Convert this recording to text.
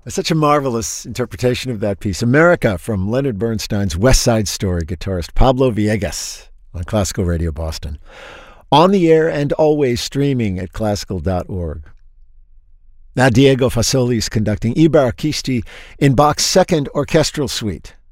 Such a marvelous interpretation of that piece. America from Leonard Bernstein's West Side Story guitarist Pablo Villegas on Classical Radio Boston. On the air and always streaming at classical.org. Now Diego Fasoli is conducting I Baracchisti in Bach's Second Orchestral Suite.